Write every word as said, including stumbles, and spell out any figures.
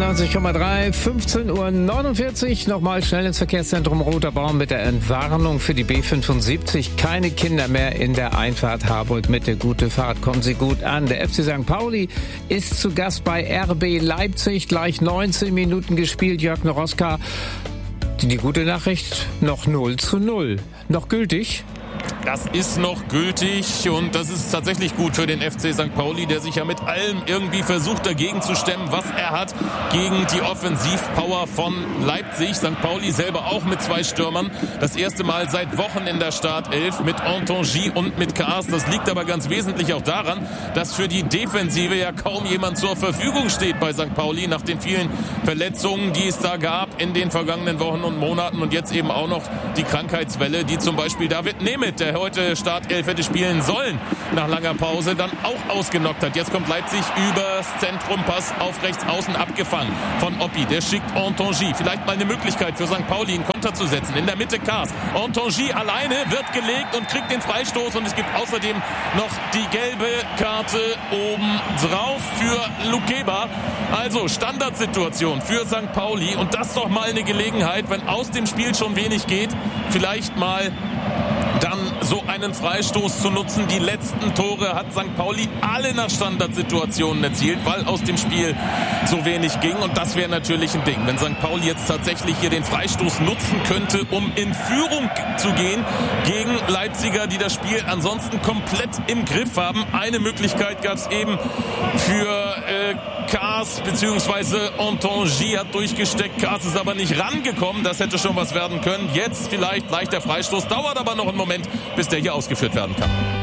einundzwanzig Komma drei, fünfzehn Uhr neunundvierzig. Nochmal schnell ins Verkehrszentrum Roter Baum mit der Entwarnung für die B fünfundsiebzig. Keine Kinder mehr in der Einfahrt Harburg-Mitte. Gute Fahrt, kommen Sie gut an. Der F C Sankt Pauli ist zu Gast bei R B Leipzig. Gleich neunzehn Minuten gespielt. Jörg Noroska. Die gute Nachricht, noch null zu null. Noch gültig? Das ist noch gültig und das ist tatsächlich gut für den F C Sankt Pauli, der sich ja mit allem irgendwie versucht dagegen zu stemmen, was er hat gegen die Offensivpower von Leipzig. Sankt Pauli selber auch mit zwei Stürmern. Das erste Mal seit Wochen in der Startelf mit Antonji und mit Kaas. Das liegt aber ganz wesentlich auch daran, dass für die Defensive ja kaum jemand zur Verfügung steht bei Sankt Pauli nach den vielen Verletzungen, die es da gab in den vergangenen Wochen und Monaten und jetzt eben auch noch die Krankheitswelle, die zum Beispiel David Nemeth, der heute Startelf hätte spielen sollen, nach langer Pause dann auch ausgenockt hat. Jetzt kommt Leipzig übers Zentrum, Pass auf rechts außen abgefangen von Oppi. Der schickt Antonji. Vielleicht mal eine Möglichkeit für Sankt Pauli, einen Konter zu setzen. In der Mitte Kaas. Antonji alleine wird gelegt und kriegt den Freistoß und es gibt außerdem noch die gelbe Karte oben drauf für Lukeba. Also Standardsituation für Sankt Pauli und das doch mal eine Gelegenheit, wenn aus dem Spiel schon wenig geht, vielleicht mal dann so einen Freistoß zu nutzen. Die letzten Tore hat Sankt Pauli alle nach Standardsituationen erzielt, weil aus dem Spiel so wenig ging. Und das wäre natürlich ein Ding, wenn Sankt Pauli jetzt tatsächlich hier den Freistoß nutzen könnte, um in Führung zu gehen gegen Leipziger, die das Spiel ansonsten komplett im Griff haben. Eine Möglichkeit gab es eben für äh, Kaas bzw. Antonji hat durchgesteckt. Kaas ist aber nicht rangekommen. Das hätte schon was werden können. Jetzt vielleicht leichter Freistoß. Dauert aber noch einen Moment, bis der hier ausgeführt werden kann.